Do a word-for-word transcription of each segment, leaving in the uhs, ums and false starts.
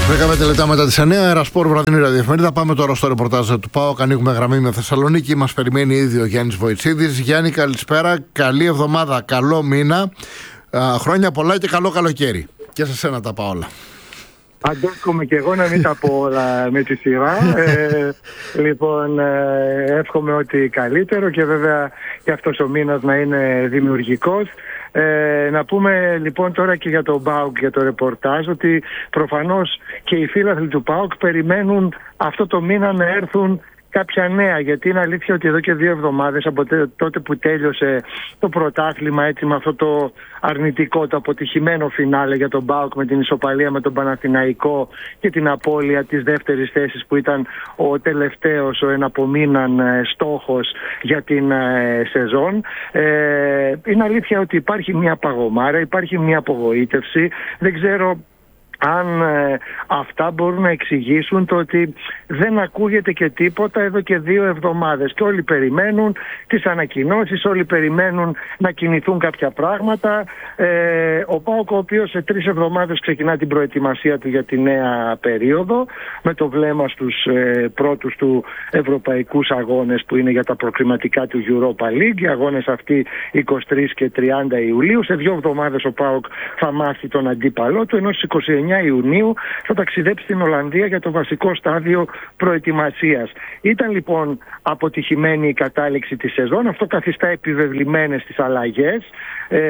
δεκαπέντε λεπτά μετά τις εννιά, Ερασπόρ, βραδινή ραδιοεφημερίδα. Πάμε τώρα στο ρεπορτάζ του ΠΑΟΚ. Ανοίγουμε γραμμή με Θεσσαλονίκη. Μας περιμένει ήδη ο Γιάννης Βοητσίδης. Γιάννη, καλησπέρα. Καλή εβδομάδα, καλό μήνα. Α, χρόνια πολλά και καλό καλοκαίρι. Και σε σένα τα πάω όλα. Αντέχομαι και εγώ να μην τα πω όλα με τη σειρά. Ε, λοιπόν, ε, εύχομαι ότι καλύτερο και βέβαια και αυτός ο μήνας να είναι δημιουργικός. Ε, να πούμε λοιπόν τώρα και για τον ΠΑΟΚ, για το ρεπορτάζ, ότι προφανώς και οι φίλαθλοι του ΠΑΟΚ περιμένουν αυτό το μήνα να έρθουν κάποια νέα, γιατί είναι αλήθεια ότι εδώ και δύο εβδομάδες από τότε που τέλειωσε το πρωτάθλημα, έτσι, με αυτό το αρνητικό, το αποτυχημένο φινάλε για τον ΠΑΟΚ με την ισοπαλία με τον Παναθηναϊκό και την απώλεια της δεύτερης θέσης που ήταν ο τελευταίος, ο εναπομείναν στόχος για την ε, σεζόν. Ε, είναι αλήθεια ότι υπάρχει μια παγωμάρα, υπάρχει μια απογοήτευση. Δεν ξέρω αν ε, αυτά μπορούν να εξηγήσουν το ότι δεν ακούγεται και τίποτα εδώ και δύο εβδομάδες και όλοι περιμένουν τις ανακοινώσεις, όλοι περιμένουν να κινηθούν κάποια πράγματα. Ε, ο ΠΑΟΚ, ο οποίος σε τρεις εβδομάδες ξεκινά την προετοιμασία του για τη νέα περίοδο, με το βλέμμα στους ε, πρώτους του ευρωπαϊκούς αγώνες που είναι για τα προκριματικά του Europa League, οι αγώνες αυτοί είκοσι τρεις και τριάντα Ιουλίου. Σε δύο εβδομάδες ο ΠΑΟΚ θα μάθει τον αντίπαλό του, ενώ στις είκοσι εννιά Ιουνίου θα ταξιδέψει στην Ολλανδία για το βασικό στάδιο προετοιμασίας. Ήταν λοιπόν αποτυχημένη η κατάληξη της σεζόν. Αυτό καθιστά επιβεβλημένες τις αλλαγές ε,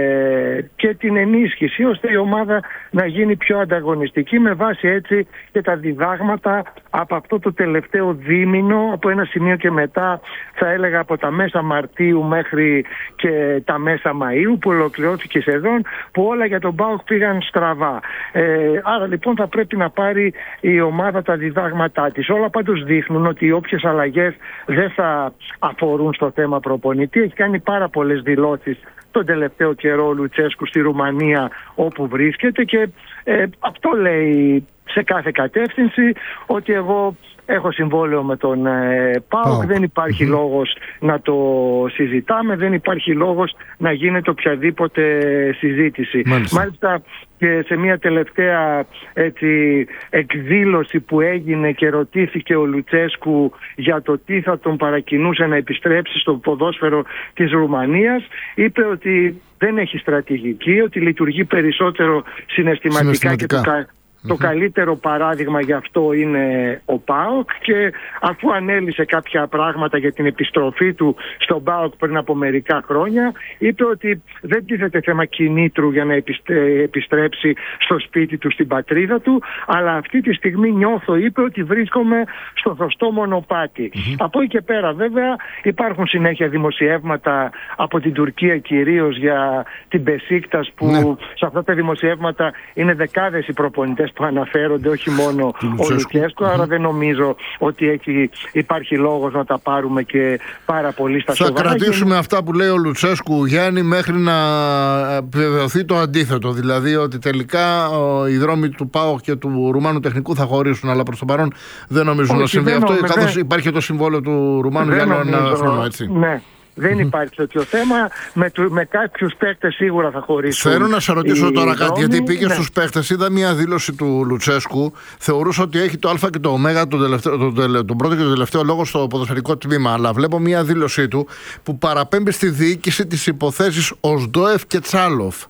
και την ενίσχυση, ώστε η ομάδα να γίνει πιο ανταγωνιστική, με βάση έτσι και τα διδάγματα από αυτό το τελευταίο δίμηνο, από ένα σημείο και μετά, θα έλεγα από τα μέσα Μαρτίου μέχρι και τα μέσα Μαΐου, που ολοκληρώθηκε η σεζόν, που όλα για τον ΠΑΟΚ πήγαν στραβά. Ε, άρα λοιπόν θα πρέπει να πάρει η ομάδα τα διδάγματά της. Όλα πάντως δείχνουν ότι οι όποιες αλλαγές δεν θα αφορούν στο θέμα προπονητή. Έχει κάνει πάρα πολλές δηλώσεις τον τελευταίο καιρό ο Λουτσέσκου στη Ρουμανία, όπου βρίσκεται, και ε, αυτό λέει σε κάθε κατεύθυνση, ότι εγώ έχω συμβόλαιο με τον ε, ΠΑΟΚ, oh. δεν υπάρχει mm-hmm. λόγος να το συζητάμε, δεν υπάρχει λόγος να γίνεται οποιαδήποτε συζήτηση. Μάλιστα, Μάλιστα και σε μια τελευταία έτσι, εκδήλωση που έγινε και ρωτήθηκε ο Λουτσέσκου για το τι θα τον παρακινούσε να επιστρέψει στο ποδόσφαιρο της Ρουμανίας, είπε ότι δεν έχει στρατηγική, ότι λειτουργεί περισσότερο συναισθηματικά, συναισθηματικά. και το Το mm-hmm. καλύτερο παράδειγμα γι' αυτό είναι ο ΠΑΟΚ, και αφού ανέλησε κάποια πράγματα για την επιστροφή του στον ΠΑΟΚ πριν από μερικά χρόνια, είπε ότι δεν τίθεται θέμα κινήτρου για να επιστρέψει στο σπίτι του, στην πατρίδα του, αλλά αυτή τη στιγμή νιώθω, είπε, ότι βρίσκομαι στο σωστό μονοπάτι. Mm-hmm. Από εκεί και πέρα βέβαια υπάρχουν συνέχεια δημοσιεύματα από την Τουρκία, κυρίως για την Μπεσίκτας, που mm-hmm. σε αυτά τα δημοσιεύματα είναι δεκάδες οι προπονητές που αναφέρονται, όχι μόνο ο Λουτσέσκου, άρα δεν νομίζω ότι έχει, υπάρχει λόγος να τα πάρουμε και πάρα πολύ στα σοβαρά. Θα κρατήσουμε και... αυτά που λέει ο Λουτσέσκου, Γιάννη, μέχρι να επιβεβαιωθεί το αντίθετο, δηλαδή ότι τελικά ο, οι δρόμοι του ΠΑΟΚ και του Ρουμάνου τεχνικού θα χωρίσουν, αλλά προς το παρόν δεν νομίζω να συμβεί αυτό, καθώς υπάρχει το συμβόλαιο του Ρουμάνου για ένα χρόνο, έτσι. Ναι. Δεν υπάρχει τέτοιο θέμα. Με, του, με κάποιους παίκτες σίγουρα θα χωρίσουν. Θέλω να σε ρωτήσω τώρα κάτι, δρόμοι. γιατί πήγε ναι. στους παίκτες. Είδα μια δήλωση του Λουτσέσκου. Θεωρούσα ότι έχει το Α και το Ω, τον, τελευταίο, τον, τον, τον πρώτο και τον τελευταίο λόγο στο ποδοσφαιρικό τμήμα. Αλλά βλέπω μια δήλωσή του που παραπέμπει στη διοίκηση της υποθέσης Οσντόεφ και Τσάλοφ.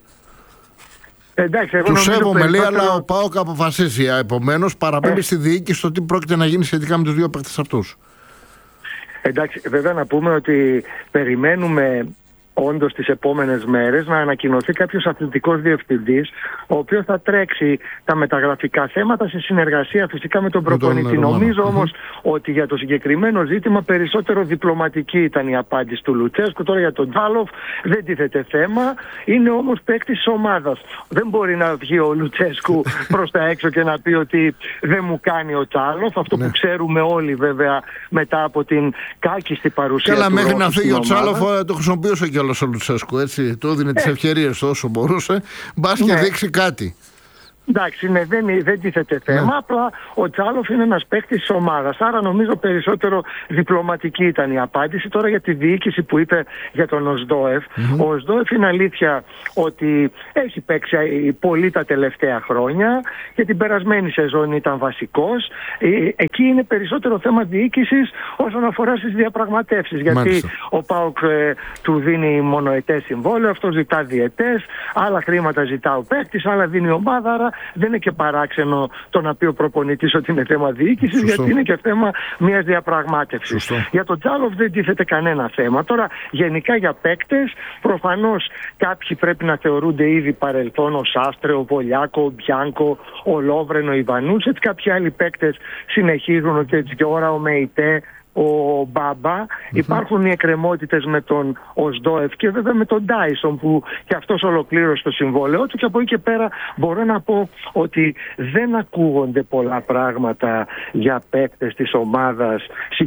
Εντάξει, εγώ του σέβομαι, περισσότερο... λέει, αλλά ο ΠΑΟΚ αποφασίζει. Επομένως, παραπέμπει ε. στη διοίκηση το τι πρόκειται να γίνει σχετικά με τους δύο παίκτες αυτούς. Εντάξει, βέβαια να πούμε ότι περιμένουμε όντως τις επόμενες μέρες να ανακοινωθεί κάποιος αθλητικός διευθυντής, ο οποίος θα τρέξει τα μεταγραφικά θέματα σε συνεργασία φυσικά με τον προπονητή. Νομίζω όμως mm-hmm. ότι για το συγκεκριμένο ζήτημα περισσότερο διπλωματική ήταν η απάντηση του Λουτσέσκου. Τώρα για τον Τσάλοφ δεν τίθεται θέμα, είναι όμως παίκτης της ομάδας. Δεν μπορεί να βγει ο Λουτσέσκου προς τα έξω και να πει ότι δεν μου κάνει ο Τσάλοφ. Αυτό που ξέρουμε όλοι βέβαια μετά από την κάκιστη παρουσία. Καλά, του μέχρι να φύγει ο Τσάλοφ το χρησιμοποιούσε κιόλας ο Λουτσέσκου, έτσι. Του έδινε τις ευκαιρίες όσο μπορούσε. Μπας και ναι. δείξει κάτι. Εντάξει, ναι, δεν, δεν τίθεται θέμα. Ναι. Απλά ο Τσάλοφ είναι ένας παίκτης της ομάδας. Άρα νομίζω περισσότερο διπλωματική ήταν η απάντηση. Τώρα για τη διοίκηση που είπε για τον Οσδόεφ. Mm-hmm. Ο Οσδόεφ είναι αλήθεια ότι έχει παίξει πολύ τα τελευταία χρόνια και την περασμένη σεζόν ήταν βασικός. Εκεί είναι περισσότερο θέμα διοίκησης όσον αφορά στις διαπραγματεύσεις. Γιατί ο ΠΑΟΚ ε, του δίνει μονοετές συμβόλαιο, αυτό ζητά διετές, άλλα χρήματα ζητά ο παίκτης, άλλα δίνει η ομάδα. Άρα δεν είναι και παράξενο το να πει ο προπονητής ότι είναι θέμα διοίκησης, γιατί είναι και θέμα μιας διαπραγμάτευσης. Για τον Τσάλοφ δεν τίθεται κανένα θέμα. Τώρα, γενικά για παίκτες, προφανώς κάποιοι πρέπει να θεωρούνται ήδη παρελθόν, ο Σάστρε, ο Βολιάκο, ο Μπιάνκο, ο Λόβρεν, ο Ιβανούσετς. Κάποιοι άλλοι παίκτες συνεχίζουν, ο Τετζιόρα, ο Μεϊτέ, ο Μπάμπα. Mm-hmm. Υπάρχουν οι εκκρεμότητες με τον Οσδόεφ και βέβαια με τον Ντάισον που και αυτός ολοκλήρωσε το συμβόλαιό του, και από εκεί και πέρα μπορώ να πω ότι δεν ακούγονται πολλά πράγματα για παίκτες της ομάδας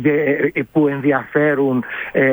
που ενδιαφέρουν, ε,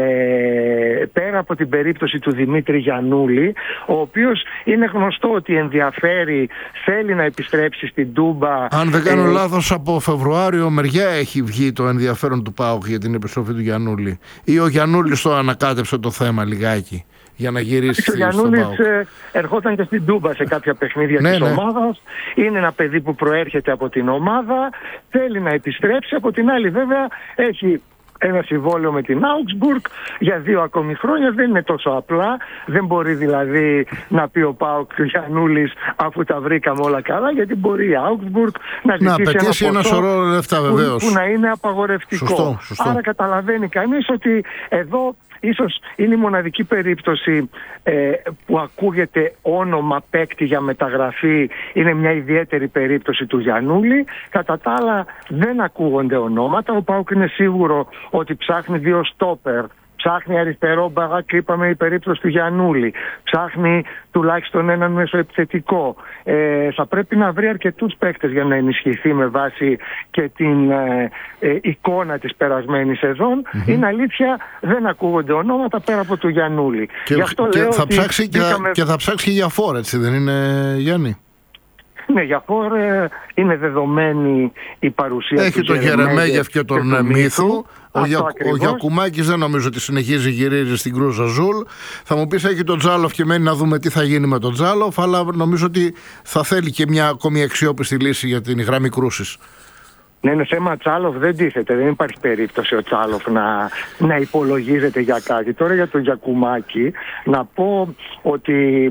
πέρα από την περίπτωση του Δημήτρη Γιαννούλη, ο οποίος είναι γνωστό ότι ενδιαφέρει, θέλει να επιστρέψει στην Τούμπα. Αν δεν κάνω ε, λάθος, από Φεβρουάριο μεριά έχει βγει το ενδιαφέρον του ΠΑΟΚ για την επιστροφή του Γιαννούλη, ή ο Γιαννούλης το ανακάτεψε το θέμα λιγάκι για να γυρίσει στον ΠΑΟΚ? Ο Γιαννούλης ε, ερχόταν και στην Τούμπα σε κάποια παιχνίδια ναι, της ναι. ομάδας. Είναι ένα παιδί που προέρχεται από την ομάδα, θέλει να επιστρέψει. Από την άλλη βέβαια έχει ένα συμβόλαιο με την Augsburg για δύο ακόμη χρόνια. Δεν είναι τόσο απλά. Δεν μπορεί δηλαδή να πει ο ΠΑΟΚ Γιαννούλης αφού τα βρήκαμε όλα καλά, γιατί μπορεί η Augsburg να ζητήσει ένα, ένα σωρό λεφτά που, που να είναι απαγορευτικό. Σωστό, σωστό. Άρα καταλαβαίνει κανείς ότι εδώ ίσως είναι η μοναδική περίπτωση ε, που ακούγεται όνομα παίκτη για μεταγραφή. Είναι μια ιδιαίτερη περίπτωση του Γιαννούλη. Κατά τα άλλα δεν ακούγονται ονόματα. Ο ΠΑΟΚ είναι σίγουρο ότι ψάχνει δύο στόπερ. Ψάχνει αριστερό μπαγάκι, είπαμε, η περίπτωση του Γιαννούλη. Ψάχνει τουλάχιστον έναν μεσοεπιθετικό. Ε, θα πρέπει να βρει αρκετούς παίκτες για να ενισχυθεί με βάση και την ε, ε, εικόνα της περασμένης σεζόν. Mm-hmm. Είναι αλήθεια, δεν ακούγονται ονόματα πέρα από του Γιαννούλη. Και, Γι' αυτό και, λέω θα ότι ψάξει και, είχαμε... και θα ψάξει και για φόρ, έτσι δεν είναι, Γιάννη? Ναι, για φόρ ε, είναι δεδομένη η παρουσία. Έχει του τον Γερεμέγεφ και τον και Μύθου. Ο, Για, ο Γιακουμάκης δεν νομίζω ότι συνεχίζει, γυρίζει στην Κρούζ Αζούλ. Θα μου πεις έχει τον Τζάλοφ και μένει να δούμε τι θα γίνει με τον Τζάλοφ, αλλά νομίζω ότι θα θέλει και μια ακόμη αξιόπιστη λύση για την γραμμή κρούσης. Ναι, είναι θέμα Τσάλοφ, δεν τίθεται. Δεν υπάρχει περίπτωση ο Τσάλοφ να, να υπολογίζεται για κάτι. Τώρα για τον Γιακουμάκη, να πω ότι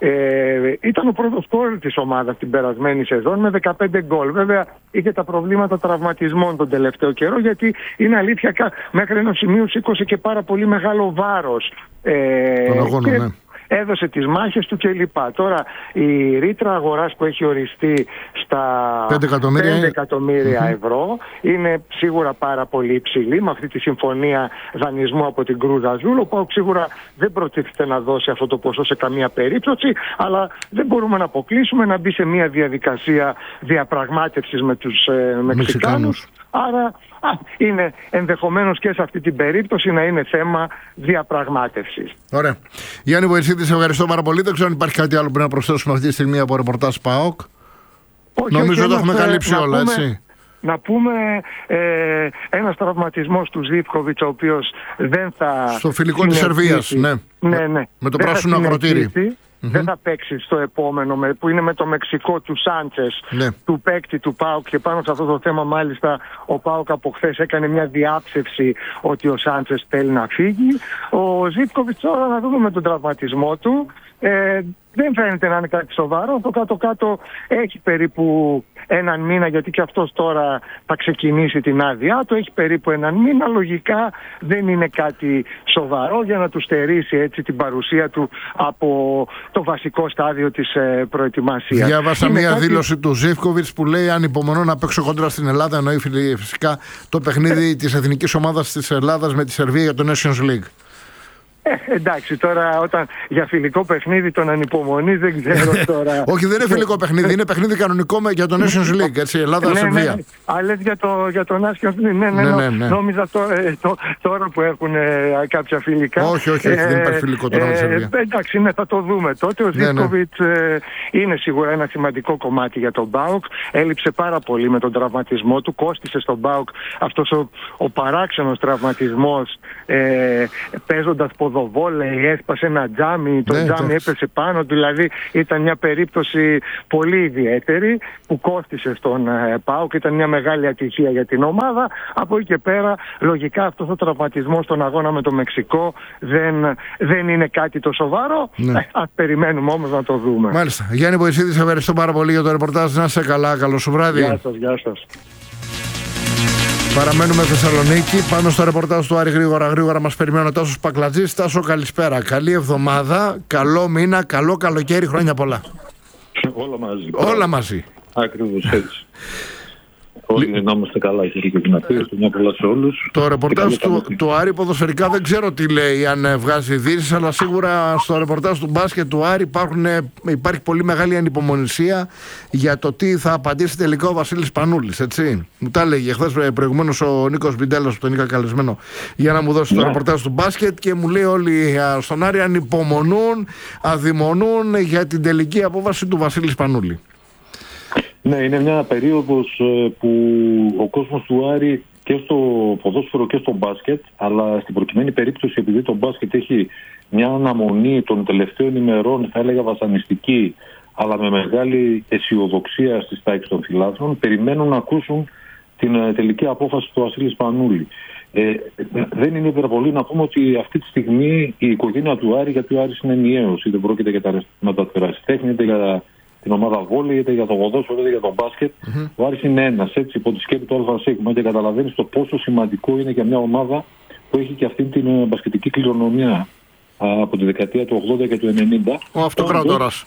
ε, ήταν ο πρώτος σκόρερ της ομάδας την περασμένη σεζόν με δεκαπέντε γκολ. Βέβαια είχε τα προβλήματα τραυματισμών τον τελευταίο καιρό, γιατί είναι αλήθεια μέχρι ενός σημείου σήκωσε και πάρα πολύ μεγάλο βάρος. Ε, τον αγώνα, και... ναι. Έδωσε τις μάχες του κλπ. Τώρα η ρήτρα αγοράς που έχει οριστεί στα πέντε εκατομμύρια, πέντε εκατομμύρια ευρώ είναι σίγουρα πάρα πολύ υψηλή, με αυτή τη συμφωνία δανεισμού από την Κρούζ Αζούλ. Ο ΠΑΟΚ σίγουρα δεν προτίθεται να δώσει αυτό το ποσό σε καμία περίπτωση, αλλά δεν μπορούμε να αποκλείσουμε να μπει σε μια διαδικασία διαπραγμάτευσης με τους ε, Μεξικάνους. Άρα α, είναι ενδεχομένως και σε αυτή την περίπτωση να είναι θέμα διαπραγμάτευσης. Ωραία. Γιάννη Βοηθίδη, σε ευχαριστώ πάρα πολύ. Δεν ξέρω αν υπάρχει κάτι άλλο που να προσθέσουμε αυτή τη στιγμή από ρεπορτάζ ΠΑΟΚ. Όχι, νομίζω ότι έχουμε ε, καλύψει όλα, πούμε, έτσι. Να πούμε ε, ένας τραυματισμός του Ζίβκοβιτς, ο οποίος δεν θα... Στο φιλικό της Σερβίας, ναι. ναι, ναι. Με το πράσινο ακροτήρι. Mm-hmm. Δεν θα παίξει στο επόμενο που είναι με το Μεξικό του Σάντσες, ναι. του παίκτη του ΠΑΟΚ, και πάνω σε αυτό το θέμα μάλιστα ο ΠΑΟΚ από χθες έκανε μια διάψευση ότι ο Σάντσες θέλει να φύγει. Ο Ζίβκοβιτς τώρα να δούμε με τον τραυματισμό του. Ε, δεν φαίνεται να είναι κάτι σοβαρό. Το κάτω-κάτω έχει περίπου έναν μήνα, γιατί και αυτός τώρα θα ξεκινήσει την άδειά του. Έχει περίπου έναν μήνα. Λογικά δεν είναι κάτι σοβαρό για να του στερήσει έτσι την παρουσία του από το βασικό στάδιο της ε, προετοιμασίας. Διάβασα μια κάτι... δήλωση του Ζίβκοβιτς που λέει: αν υπομονώ να παίξω κόντρα στην Ελλάδα, εννοεί φυσικά το παιχνίδι της εθνικής ομάδας της Ελλάδας με τη Σερβία για το Nations League. Ε, εντάξει, τώρα όταν για φιλικό παιχνίδι τον ανυπομονείς δεν ξέρω τώρα. Όχι, δεν είναι φιλικό παιχνίδι, είναι παιχνίδι κανονικό για το Nations League, έτσι, Ελλάδα-Σερβία. Ναι, ναι, αλλά για, το, για το Nations League, ναι, ναι, ναι, ναι, ναι. Νόμιζα το, ε, το, τώρα που έχουν ε, κάποια φιλικά. Όχι, όχι, όχι ε, δεν υπάρχει φιλικό τώρα με τη Σερβία. Ε, εντάξει, ναι, θα το δούμε τότε. Ο ναι, Ζίβκοβιτς ναι. ε, είναι σίγουρα ένα σημαντικό κομμάτι για τον ΠΑΟΚ. Έλειψε πάρα πολύ με τον τραυματισμό του, κόστισε στον ΠΑΟΚ αυτός ο, ο παράξενος τραυματισμός, ε, παίζοντας ποδοβόλεϊ, έσπασε ένα τζάμι, το ναι, τζάμι έτσι. έπεσε πάνω, δηλαδή ήταν μια περίπτωση πολύ ιδιαίτερη που κόστισε στον ε, ΠΑΟΚ, ήταν μια μεγάλη ατυχία για την ομάδα. Από εκεί και πέρα, λογικά αυτός ο τραυματισμός στον αγώνα με το Μεξικό δεν, δεν είναι κάτι το σοβαρό. Ναι. Ε, ας περιμένουμε όμως να το δούμε. Μάλιστα. Γιάννη Βοησίδη, σε ευχαριστώ πάρα πολύ για το ρεπορτάζ. Να είσαι καλά, καλό σου βράδυ. Γεια σας, γεια σας. Παραμένουμε Θεσσαλονίκη. Πάμε στο ρεπορτάζ του Άρη γρήγορα γρήγορα. Μας περιμένει ο Τάσος Πακλατζής. Τάσο, καλησπέρα. Καλή εβδομάδα, καλό μήνα, καλό καλοκαίρι, χρόνια πολλά. Όλα μαζί. Όλα μαζί. Ακριβώς έτσι. Όλοι να είμαστε καλά, κύριε και δυνατοί. Μια πολλά σε όλους. Το ρεπορτάζ του, του Άρη ποδοσφαιρικά δεν ξέρω τι λέει, αν βγάζει ειδήσεις, αλλά σίγουρα στο ρεπορτάζ του μπάσκετ του Άρη υπάρχουν, υπάρχει πολύ μεγάλη ανυπομονησία για το τι θα απαντήσει τελικά ο Βασίλης Πανούλης. Έτσι. Μου τα έλεγε χθες προηγουμένως ο Νίκος Μπιντέλλας, που τον είχα καλεσμένο, για να μου δώσει ναι. το ρεπορτάζ του μπάσκετ, και μου λέει όλοι στον Άρη ανυπομονούν, αδειμονούν για την τελική απόφαση του Βασίλη Πανούλη. Ναι, είναι μια περίοδος που ο κόσμος του Άρη και στο ποδόσφαιρο και στο μπάσκετ, αλλά στην προκειμένη περίπτωση, επειδή το μπάσκετ έχει μια αναμονή των τελευταίων ημερών, θα έλεγα βασανιστική, αλλά με μεγάλη αισιοδοξία στις τάξεις των φιλάθλων, περιμένουν να ακούσουν την τελική απόφαση του Βασίλη Πανούλη. Ε, δεν είναι υπερβολή να πούμε ότι αυτή τη στιγμή η οικογένεια του Άρη, γιατί ο Άρης είναι ενιαίος, είτε πρόκειται για τα μεταθεραστέχνη, είτε για την ομάδα βόλεϊ, είτε για το ποδόσφαιρο, είτε για τον μπάσκετ. Mm-hmm. Ο Άρης είναι ένας, έτσι, υπό τη σκέπη του ΑΣ, και καταλαβαίνεις το πόσο σημαντικό είναι για μια ομάδα που έχει και αυτή την μπασκετική κληρονομιά από τη δεκαετία του ογδόντα και του ενενήντα. Ο αυτοκράτορας.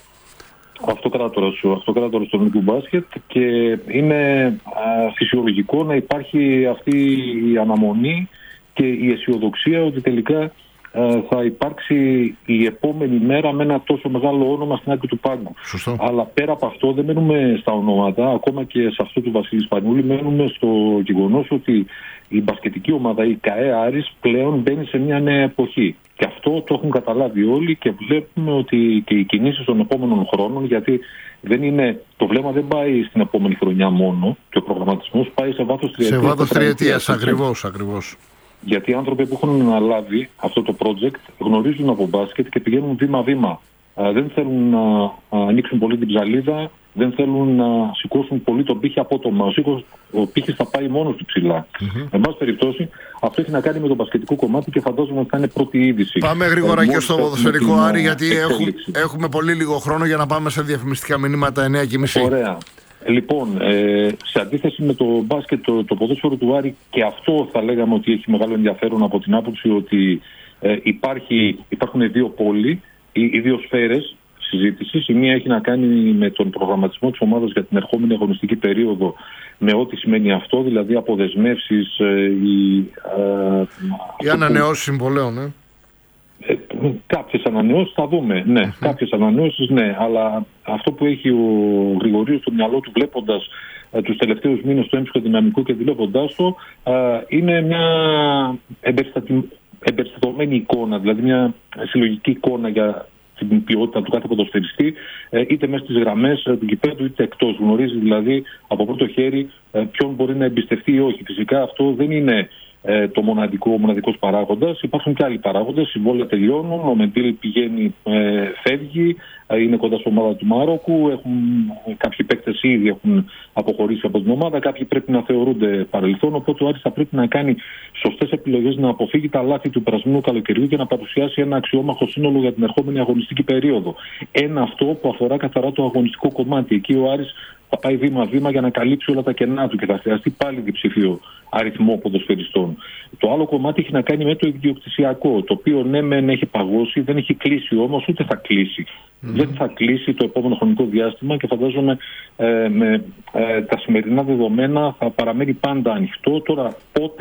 Ο αυτοκράτορας, ο αυτοκράτορας του ελληνικού μπάσκετ, και είναι α, φυσιολογικό να υπάρχει αυτή η αναμονή και η αισιοδοξία ότι τελικά θα υπάρξει η επόμενη μέρα με ένα τόσο μεγάλο όνομα στην άκρη του πάγκου. Σωστό. Αλλά πέρα από αυτό δεν μένουμε στα ονόματα, ακόμα και σε αυτό του Βασίλη Πανούλη, μένουμε στο γεγονός ότι η μπασκετική ομάδα, η ΚΑΕ Άρης, πλέον μπαίνει σε μια νέα εποχή. Και αυτό το έχουν καταλάβει όλοι, και βλέπουμε ότι και οι κινήσεις των επόμενων χρόνων, γιατί δεν είναι, το βλέμμα δεν πάει στην επόμενη χρονιά μόνο, και ο προγραμματισμός πάει σε βάθος τριετίας. Σε βάθος τριετίας, ακριβώς, ακριβώς. Γιατί οι άνθρωποι που έχουν αναλάβει αυτό το project γνωρίζουν από μπάσκετ και πηγαίνουν βήμα-βήμα. Ε, δεν θέλουν να ανοίξουν πολύ την ψαλίδα, δεν θέλουν να σηκώσουν πολύ τον πύχη απότομα. Ο, σήκω, ο πύχης θα πάει μόνος του ψηλά. Mm-hmm. Εν πάση περιπτώσει, αυτό έχει να κάνει με το μπασκετικό κομμάτι και φαντάζομαι ότι θα είναι πρώτη είδηση. Πάμε γρήγορα ε, και στο ποδοσφαιρικό, Άρη, γιατί έχουμε, έχουμε πολύ λίγο χρόνο για να πάμε σε διαφημιστικά μηνύματα εννιά και μισή. Ωραία. Λοιπόν, ε, σε αντίθεση με το μπάσκετ, το, το ποδόσφαιρο του Άρη, και αυτό θα λέγαμε ότι έχει μεγάλο ενδιαφέρον από την άποψη ότι ε, υπάρχει, υπάρχουν δύο πόλοι, οι, οι δύο σφαίρες συζήτησης. Η μία έχει να κάνει με τον προγραμματισμό της ομάδας για την ερχόμενη αγωνιστική περίοδο, με ό,τι σημαίνει αυτό, δηλαδή αποδεσμεύσεις, ε, οι, ε, οι ανανεώσεις συμβολέων, ε. Ε, κάποιες ανανεώσεις θα δούμε, ναι, mm-hmm. κάποιες ανανεώσεις, ναι, αλλά αυτό που έχει ο Γρηγορίου στο μυαλό του, βλέποντας ε, τους τελευταίους μήνες το έμψυχο δυναμικό και δηλώνοντας το, ε, είναι μια εμπεριστατη... εμπεριστατωμένη εικόνα, δηλαδή μια συλλογική εικόνα για την ποιότητα του κάθε ποδοσφαιριστή, ε, είτε μέσα στις γραμμές ε, του γηπέδου είτε εκτός. Γνωρίζει δηλαδή από πρώτο χέρι ε, ποιον μπορεί να εμπιστευτεί ή όχι. Φυσικά αυτό δεν είναι Ε, το μοναδικό, ο μοναδικός παράγοντας. Υπάρχουν και άλλοι παράγοντες. Συμβόλαια τελειώνουν. Ο Μεντήλ πηγαίνει, ε, φεύγει. Ε, είναι κοντά στην ομάδα του Μαρόκου. Έχουν, κάποιοι παίκτες ήδη έχουν αποχωρήσει από την ομάδα. Κάποιοι πρέπει να θεωρούνται παρελθόν. Οπότε ο Άρης θα πρέπει να κάνει σωστές επιλογές, να αποφύγει τα λάθη του περασμένου καλοκαιριού και να παρουσιάσει ένα αξιόμαχο σύνολο για την ερχόμενη αγωνιστική περίοδο. Ένα αυτό που αφορά καθαρά το αγωνιστικό κομμάτι. Εκεί ο Άρης θα πάει βήμα-βήμα για να καλύψει όλα τα κενά του και θα χρειαστεί πάλι διψηφίο αριθμό ποδοσφαιριστών. Το άλλο κομμάτι έχει να κάνει με το ιδιοκτησιακό, το οποίο ναι μεν έχει παγώσει, δεν έχει κλείσει όμως, ούτε θα κλείσει. Mm-hmm. Δεν θα κλείσει το επόμενο χρονικό διάστημα και φαντάζομαι ε, με ε, τα σημερινά δεδομένα θα παραμένει πάντα ανοιχτό. Τώρα πότε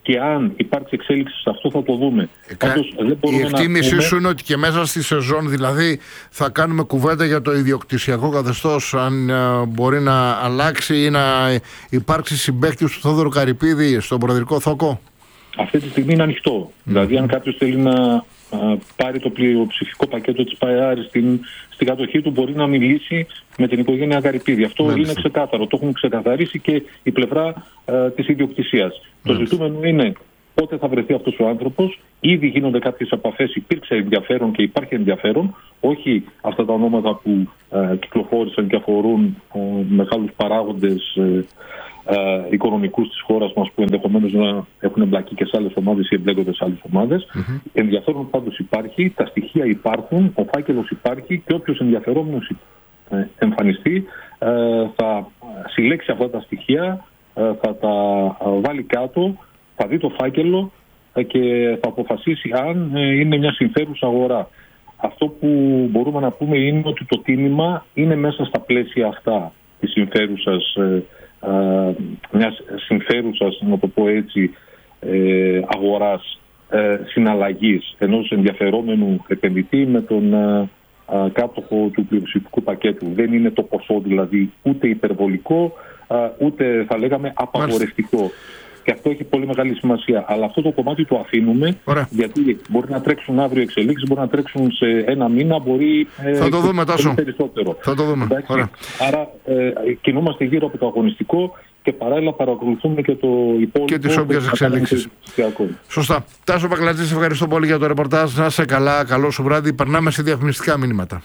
και αν υπάρξει εξέλιξη σε αυτό θα το δούμε. Κα... Η εκτίμησή πούμε... σου είναι ότι και μέσα στη σεζόν δηλαδή θα κάνουμε κουβέντα για το ιδιοκτησιακό καθεστώς, αν uh, μπορεί να αλλάξει ή να υπάρξει συμπαίκτης του Θόδωρου Καρυπίδη στον προεδρικό θόκο. Αυτή τη στιγμή είναι ανοιχτό. Mm. Δηλαδή αν κάποιος θέλει να uh, πάρει το πλειοψηφικό πακέτο της ΠΑΕΑΡ στην, στην κατοχή του, μπορεί να μιλήσει με την οικογένεια Καρυπίδη. Αυτό Μάλιστα. είναι ξεκάθαρο. Το έχουν ξεκαθαρίσει και η πλευρά uh, της ιδιοκτησίας. Το ζητούμενο είναι πότε θα βρεθεί αυτός ο άνθρωπος. Ήδη γίνονται κάποιες επαφές, υπήρξε ενδιαφέρον και υπάρχει ενδιαφέρον. Όχι αυτά τα ονόματα που ε, κυκλοφόρησαν και αφορούν ε, μεγάλους παράγοντες ε, ε, οικονομικούς της χώρας μας που ενδεχομένως να έχουν εμπλακεί και σε άλλες ομάδες ή εμπλέκονται σε άλλες ομάδες. Mm-hmm. Ενδιαφέρον πάντως υπάρχει, τα στοιχεία υπάρχουν, ο φάκελος υπάρχει και όποιος ενδιαφερόμενος ε, εμφανιστεί ε, θα συλλέξει αυτά τα στοιχεία, ε, θα τα βάλει κάτω, θα δει το φάκελο και θα αποφασίσει αν είναι μια συμφέρουσα αγορά. Αυτό που μπορούμε να πούμε είναι ότι το τίμημα είναι μέσα στα πλαίσια αυτά της συμφέρουσας, μιας συμφέρουσας, να το πω έτσι, αγοράς συναλλαγής ενός ενδιαφερόμενου επενδυτή με τον κάτοχο του πλειοψηφικού πακέτου. Δεν είναι το ποσό δηλαδή ούτε υπερβολικό, ούτε θα λέγαμε απαγορευτικό. Και αυτό έχει πολύ μεγάλη σημασία. Αλλά αυτό το κομμάτι το αφήνουμε. Ωραία. Γιατί μπορεί να τρέξουν αύριο εξελίξεις, μπορεί να τρέξουν σε ένα μήνα, μπορεί θα το δούμε, Τάσο. περισσότερο. Θα το δούμε. Άρα ε, κινούμαστε γύρω από το αγωνιστικό και παράλληλα παρακολουθούμε και το υπόλοιπο. Και τις όποιες εξελίξεις. Σωστά. Τάσο Παγκλατζή, σε ευχαριστώ πολύ για το ρεπορτάζ. Να είσαι καλά, καλό σου βράδυ. Περνάμε σε διαφημιστικά μηνύματα.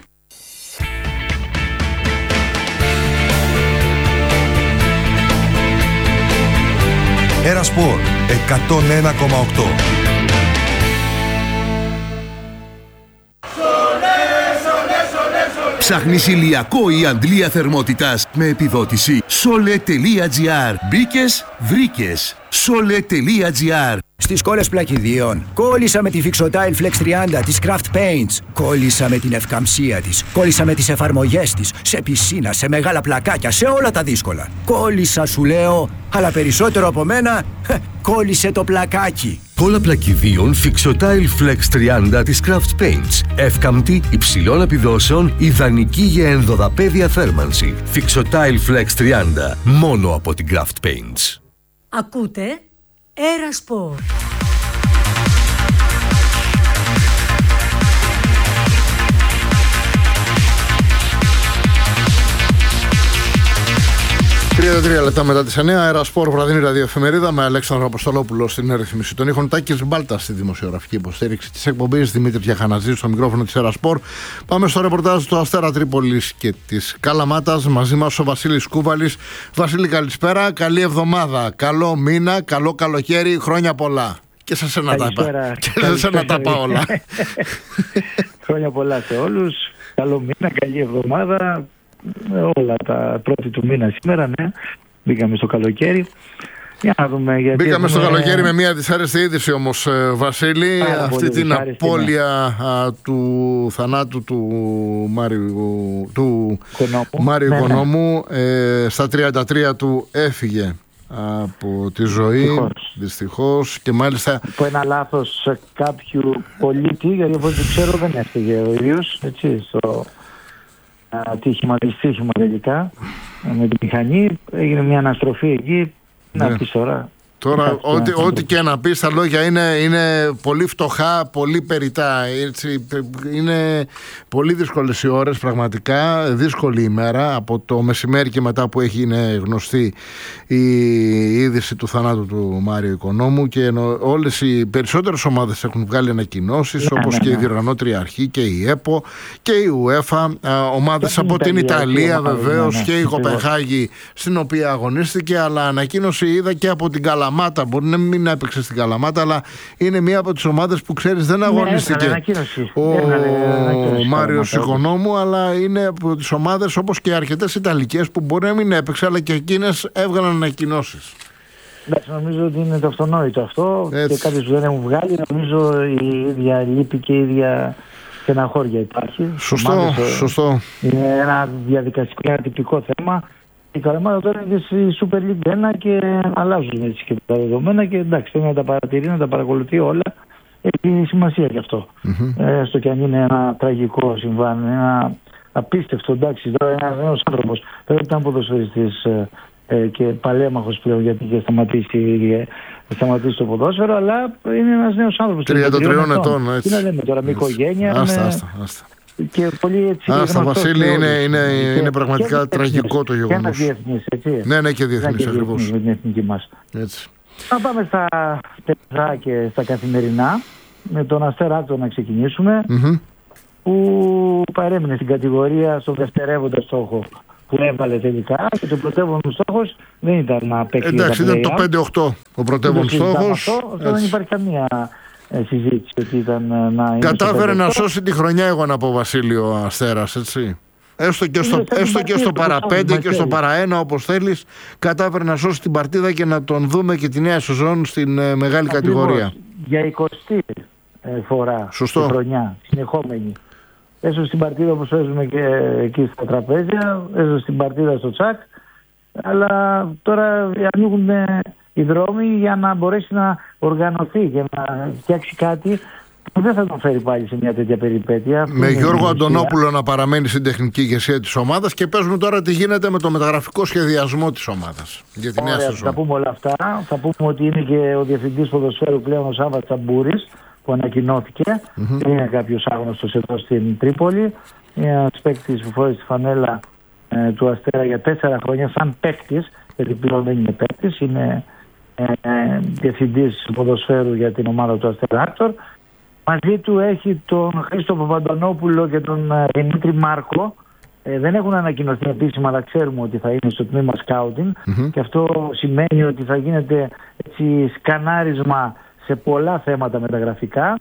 Ερασπορ εκατόν ένα κόμμα οκτώ. Ψάχνεις ηλιακό ή αντλία θερμότητας με επιδότηση? Sole.gr. Μπήκες, βρήκες. Sole.gr. Στις κόλλες πλακιδίων. Κόλλησα με τη Fixotile Flex τριάντα της Craft Paints. Κόλλησα με την ευκαμψία της. Κόλλησα με τις εφαρμογές της. Σε πισίνα, σε μεγάλα πλακάκια, σε όλα τα δύσκολα. Κόλλησα σου λέω, αλλά περισσότερο από μένα, κόλλησε το πλακάκι. Κόλλα πλακιδίων Fixotile Flex τριάντα της Craft Paints. Εύκαμπτη, υψηλών επιδόσεων, ιδανική για ενδοδαπέδια θέρμανση. Fixotile Flex τριάντα, μόνο από την Craft Paints. Ακούτε Ερασπορ. τριάντα τρία λεπτά μετά τις εννιά, Ερασπορ, βραδινή ραδιοεφημερίδα με Αλέξανδρο Αποστολόπουλο στην ρυθμίση των ήχων, Τάκης Μπάλτα στη δημοσιογραφική υποστήριξη της εκπομπής, Δημήτρη Γιαχαναζή στο μικρόφωνο της Ερασπορ. Πάμε στο ρεπορτάζ του Αστέρα Τρίπολης και της Καλαμάτας. Μαζί μας ο Βασίλης Κούβαλης. Βασίλη, καλησπέρα, καλή εβδομάδα, καλό μήνα, καλό καλοκαίρι, χρόνια πολλά. Και σε σένα τα είπα. Και σε σένα τα πάω όλα. Χρόνια πολλά σε όλους. Καλό μήνα, καλή εβδομάδα. Όλα τα πρώτη του μήνα σήμερα, ναι. Μπήκαμε στο καλοκαίρι. Για να δούμε, γιατί Μπήκαμε έχουμε... στο καλοκαίρι με μια δυσάρεστη είδηση όμως, Βασίλη. Άρα, αυτή την απώλεια α, του θανάτου του Μάριου, του Μάριου ναι, Οικονόμου. Ναι. Ε, στα τριάντα τρία του έφυγε από τη ζωή, δυστυχώς. δυστυχώς, και μάλιστα από ένα λάθος κάποιου πολίτη, γιατί όπως δεν ξέρω δεν έφυγε ο ίδιος, έτσι, στο ατύχημα, δυστύχημα τελικά με τη μηχανή, έγινε μια αναστροφή εκεί, ναι. Αυτή τη ώρα. Τώρα, ό,τι, ό,τι και να πεις, τα λόγια είναι, είναι πολύ φτωχά, πολύ περιτά. Έτσι, είναι πολύ δύσκολες οι ώρες, πραγματικά. Δύσκολη ημέρα από το μεσημέρι και μετά που έχει είναι γνωστή η είδηση του θανάτου του Μάριου Οικονόμου. Και όλες οι περισσότερες ομάδες έχουν βγάλει ανακοινώσεις, ναι, όπως ναι, ναι. και η Διοργανώτρια Αρχή και η ΕΠΟ και η UEFA. Ομάδες από την Ιταλία βεβαίως, ναι, ναι, και η Κοπενχάγη, στην οποία αγωνίστηκε, αλλά ανακοίνωση είδα και από την Καλαμάτα. Μπορεί να μην έπαιξε στην Καλαμάτα, αλλά είναι μία από τις ομάδες που ξέρεις δεν αγωνίστηκε ναι, ο, ο Μάριος Οικονόμου, αλλά είναι από τις ομάδες όπως και αρκετές Ιταλικές που μπορεί να μην έπαιξε, αλλά και εκείνες έβγαλαν ανακοινώσεις. Εντάξει, νομίζω ότι είναι το αυτονόητο αυτό. Έτσι. Και κάποιοι που δεν έχουν βγάλει, νομίζω η ίδια λύπη και η ίδια στεναχώρια υπάρχει. Σωστό, ομάδες, σωστό. Είναι ένα διαδικαστικό, ένα τυπικό θέμα. Η Καλαμάτα τώρα είναι στη Super League ένα και αλλάζουν έτσι και τα δεδομένα και εντάξει, θέλει να τα παρατηρεί, να τα παρακολουθεί όλα. Έχει σημασία γι' αυτό. Mm-hmm. Ε, στο κι αν είναι ένα τραγικό συμβάν, ένα απίστευτο, εντάξει, τώρα είναι ένας νέος άνθρωπος. Πρέπει να ήταν ποδοσφαιριστής ε, ε, και παλέμαχος πλέον γιατί είχε σταματήσει, ε, σταματήσει το ποδόσφαιρο, αλλά είναι ένας νέος άνθρωπος. τριάντα τριών ετών, έτσι. Τι να λέμε τώρα, με οικογένεια. Άστα, με... άστα, άστα. Και πολύ έτσι. Άστα, Βασίλη, είναι, είναι, και, είναι πραγματικά και τραγικό το γεγονός. Και ένας διεθνής, έτσι. Ναι, ναι, και διεθνής, ακριβώς. Με την εθνική μας. Έτσι. Να πάμε στα παιδιά και στα καθημερινά. Με τον Αστέρα Άκτορ να ξεκινήσουμε. Mm-hmm. Που παρέμεινε στην κατηγορία στον δευτερεύοντα στόχο που έβαλε τελικά. Και το πρωτεύον στόχος δεν ήταν να παίξει. Εντάξει, ήταν το πέντε οκτώ ο πρωτεύον στόχος. Αυτό, αυτό δεν υπάρχει καμία συζήτηση ότι ήταν να είναι. Κατάφερε να σώσει τη χρονιά, εγώ να πω, Βασίλειο Αστέρας, έτσι. Έστω και στο, έστω και στο παραπέντε και στο παραένα, όπως θέλεις, κατάφερε να σώσει την παρτίδα και να τον δούμε και τη νέα σεζόν στην ε, μεγάλη Ακριβώς, κατηγορία. Για εικοστή ε, φορά Σωστό. τη χρονιά, συνεχόμενη. Έσω στην παρτίδα όπως παίζουμε και εκεί στα τραπέζια, έσω στην παρτίδα στο τσακ, αλλά τώρα ανοίγουν οι δρόμοι για να μπορέσει να οργανωθεί και να φτιάξει κάτι που δεν θα τον φέρει πάλι σε μια τέτοια περιπέτεια. Με Γιώργο Αντωνόπουλο να παραμένει στην τεχνική ηγεσία της ομάδας και παίζουμε τώρα τι γίνεται με το μεταγραφικό σχεδιασμό της ομάδας για τη νέα σεζόν. Θα πούμε όλα αυτά. Θα πούμε ότι είναι και ο διευθυντής ποδοσφαίρου πλέον ο Σάββας Τσαμπούρης που ανακοινώθηκε. Mm-hmm. Δεν είναι κάποιος άγνωστος εδώ στην Τρίπολη. Είναι ένας παίκτης που φόρησε τη φανέλα ε, του Αστέρα για τέσσερα χρόνια σαν παίκτης, γιατί πλέον δεν είναι παίκτης, είναι ε, ε, διευθυντής ποδοσφαίρου για την ομάδα του Αστέρα Άκτορ. Μαζί του έχει τον Χρήστο Παπαντονόπουλο και τον ε, Δημήτρη Μάρκο. Ε, δεν έχουν ανακοινωθεί επίσημα, αλλά ξέρουμε ότι θα είναι στο τμήμα σκάουτινγκ. Mm-hmm. Και αυτό σημαίνει ότι θα γίνεται έτσι, σκανάρισμα σε πολλά θέματα μεταγραφικά.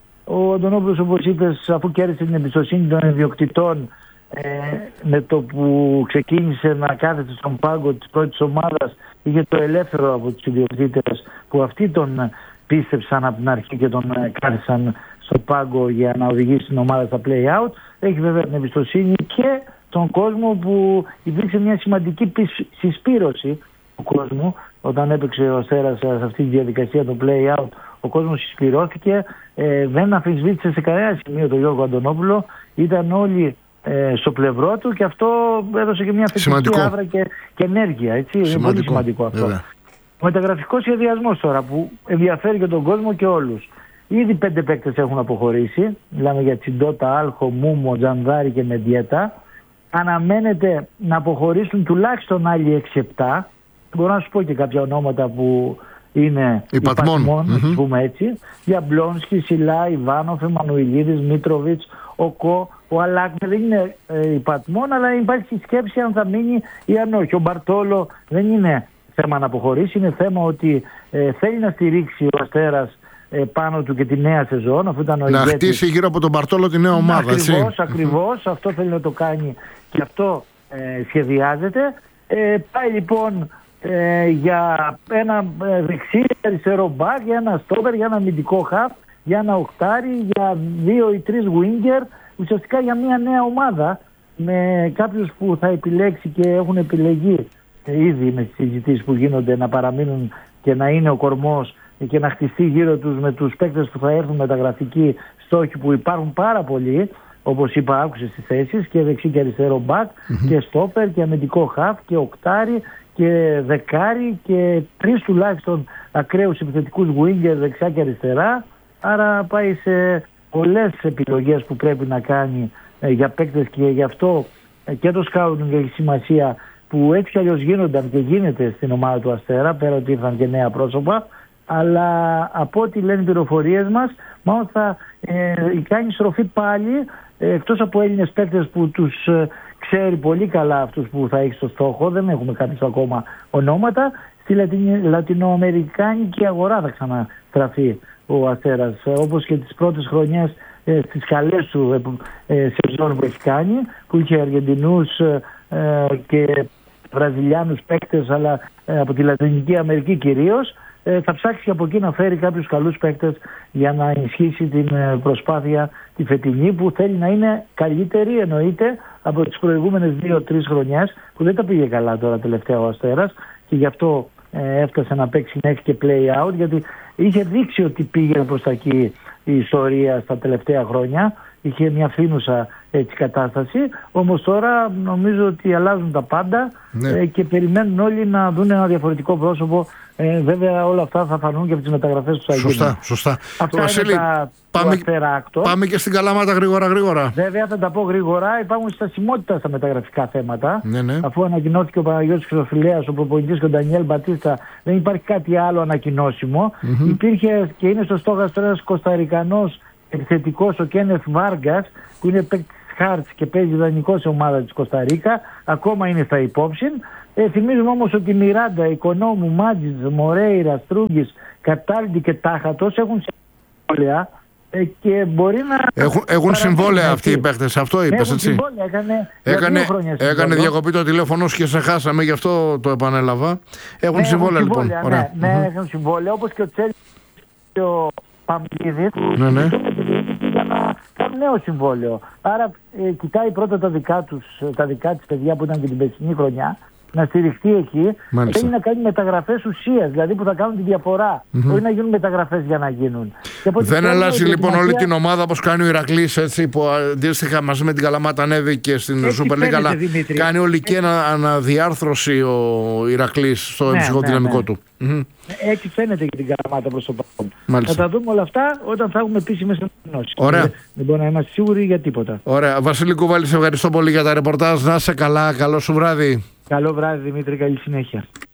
Ο Αντωνόπουλος, όπως είπες, αφού κέρδισε την εμπιστοσύνη των ιδιοκτητών ε, με το που ξεκίνησε να κάθεται στον πάγκο της πρώτης ομάδας, είχε το ελεύθερο από τους ιδιοκτήτες που αυτοί τον πίστεψαν από την αρχή και τον κάθισαν στο πάγκο για να οδηγήσει την ομάδα στα play-out. Έχει βέβαια την εμπιστοσύνη και τον κόσμο που υπήρξε μια σημαντική συσπήρωση του κόσμου. Όταν έπαιξε ο Αστέρας σε αυτή τη διαδικασία το play-out, ο κόσμος συσπηρώθηκε, ε, δεν αμφισβήτησε σε κανένα σημείο τον Γιώργο Αντωνόπουλο, ήταν όλοι ε, στο πλευρό του και αυτό έδωσε και μια θετική άβρα και, και ενέργεια. Έτσι. Είναι πολύ σημαντικό αυτό. Βέβαια. Ο μεταγραφικός σχεδιασμός τώρα που ενδιαφέρει και τον κόσμο και όλους. Ήδη πέντε παίκτες έχουν αποχωρήσει. Μιλάμε για Τσιντότα, Άλχο, Μούμο, Τζανδάρη και Μεντιέτα. Αναμένεται να αποχωρήσουν τουλάχιστον άλλοι έξι επτά. Μπορώ να σου πω και κάποια ονόματα που είναι υπατμών, mm-hmm. πούμε έτσι. Για Μπλόνσκι, Σιλά, Ιβάνοφ, Εμμανουηλίδης, Μίτροβιτς, ο Κο, ο Αλάκνε δεν είναι ε, υπατμών, αλλά υπάρχει σκέψη αν θα μείνει ή αν όχι. Ο Μπαρτόλο δεν είναι θέμα να αποχωρήσει, είναι θέμα ότι ε, θέλει να στηρίξει ο Αστέρας ε, πάνω του και τη νέα σεζόν. Αφού ήταν ο να ηγέτης, χτίσει γύρω από τον Μπαρτόλο τη νέα ομάδα. Ακριβώς, ακριβώς. Αυτό θέλει να το κάνει και αυτό ε, σχεδιάζεται. Ε, πάει λοιπόν ε, για ένα ε, δεξί, αριστερό μπακ, για ένα στόπερ, για ένα αμυντικό χαφ, για ένα οκτάρι, για δύο ή τρεις winger, ουσιαστικά για μια νέα ομάδα με κάποιους που θα επιλέξει και έχουν επιλεγεί ε, ήδη με τις συζητήσεις που γίνονται να παραμείνουν και να είναι ο κορμός και να χτιστεί γύρω τους με τους παίκτες που θα έρθουν μεταγραφικοί στόχοι που υπάρχουν πάρα πολλοί. Όπως είπα, άκουσες τις θέσεις και δεξί και αριστερό μπακ mm-hmm. και στόπερ και αμυντικό χαφ και οκτάρι και δεκάρι και τρεις τουλάχιστον ακραίους επιθετικούς winger δεξιά και αριστερά. Άρα πάει σε πολλές επιλογές που πρέπει να κάνει ε, για παίκτες και γι' αυτό ε, και το σκάουτινγκ έχει σημασία που έτσι κι αλλιώς γίνονταν και γίνεται στην ομάδα του Αστέρα, πέρα ότι ήρθαν και νέα πρόσωπα, αλλά από ό,τι λένε οι πληροφορίες μας, μάλλον θα ε, κάνει στροφή πάλι, ε, εκτός από Έλληνες παίκτες που τους ε, ξέρει πολύ καλά αυτούς που θα έχει στο στόχο, δεν έχουμε κάποιους ακόμα ονόματα, στη Λατινο, λατινοαμερικάνικη αγορά θα ξαναστραφεί ο Αστέρας, ε, όπως και τις πρώτες χρονιές ε, στις καλές του ε, ε, σεζόν που έχει κάνει, που είχε Αργεντινούς ε, ε, και Βραζιλιάνους παίκτες, αλλά ε, από τη Λατινική Αμερική κυρίως. Ε, θα ψάξει από εκεί να φέρει κάποιους καλούς παίκτες για να ενισχύσει την ε, προσπάθεια τη φετινή, που θέλει να είναι καλύτερη, εννοείται, από τις προηγούμενες δύο τρεις χρονιές, που δεν τα πήγε καλά τώρα τελευταία ο Αστέρας, και γι' αυτό ε, έφτασε να παίξει μέχρι και play out, γιατί είχε δείξει ότι πήγε προς τα εκεί η ιστορία στα τελευταία χρόνια. Είχε μια φθήνουσα έτσι κατάσταση, όμως τώρα νομίζω ότι αλλάζουν τα πάντα, ναι. ε, και περιμένουν όλοι να δουν ένα διαφορετικό πρόσωπο. Ε, βέβαια όλα αυτά θα φανούν και από τις μεταγραφές του θα γίνουν. Σωστά, σωστά. Αυτά Βασίλη, είναι τα πάμε, πάμε και στην Καλαμάτα γρήγορα γρήγορα. Βέβαια θα τα πω γρήγορα. Υπάρχουν στασιμότητα στα μεταγραφικά θέματα. Ναι, ναι. Αφού ανακοινώθηκε ο Παναγιώτης Χρυσοφυλλέας, ο προπονητής, και ο Ντανιέλ Μπατίστα, δεν υπάρχει κάτι άλλο ανακοινώσιμο. Mm-hmm. Υπήρχε και είναι στο στόχαστρο ένας Κωνσταρικανός επιθετικός, ο Κένεθ Βάργκας, που είναι παίκτης Χάρτς και παίζει δανεικό σε ομάδα της Κωνσταρίκα. Ακόμα είναι στα υπόψη. Ε, θυμίζουμε όμως ότι Μιράντα, Οικονόμου, Μάτζιτς, Μορέιρα, Στρούγκης, Κατάλντι και Τάχατος έχουν συμβόλαια ε, και μπορεί να... Έχουν, έχουν συμβόλαια αυτοί οι παίκτες, αυτό είπες, έχουν έτσι. Συμβόλαια, έκανε, έκανε, χρόνια έκανε διακοπή το τηλέφωνο και σε χάσαμε, γι' αυτό το επανέλαβα. Έχουν ναι, συμβόλαια έχουν λοιπόν. Συμβόλαια, Ωραία. ναι, ναι, Mm-hmm. έχουν συμβόλαια, όπως και ο Τσέλ και ο Παμπλίδης, ναι, ναι. για να κάνουν νέο συμβόλαιο. Άρα ε, κοιτάει πρώτα τα δικά τους, τα δικά της παιδιά που ήταν και την περσινή χρονιά, να στηριχτεί εκεί. Μάλιστα. Θέλει να κάνει μεταγραφές ουσίας, δηλαδή που θα κάνουν τη διαφορά. Mm-hmm. Όχι να γίνουν μεταγραφές για να γίνουν. Δεν αλλάζει λοιπόν όλη την ομάδα όπως κάνει ο Ηρακλής, έτσι, που αντίστοιχα μαζί με την Καλαμάτα ανέβηκε στην Super League, αλλά κάνει ολική αναδιάρθρωση ο Ηρακλής στο ναι, ψυχοδυναμικό ναι, ναι. του. Mm-hmm. Έτσι φαίνεται και την Καλαμάτα προς το παρόν. Θα τα δούμε όλα αυτά όταν θα έχουμε επίσημες ανακοινώσεις. Ωραία. Δεν, δεν μπορούμε να είμαστε σίγουροι για τίποτα. Ωραία. Βασίλη Κουβάλη, σε ευχαριστώ πολύ για τα ρεπορτάζ. Να είσαι καλά. Καλό σου βράδυ. Καλό βράδυ, Δημήτρη. Καλή συνέχεια.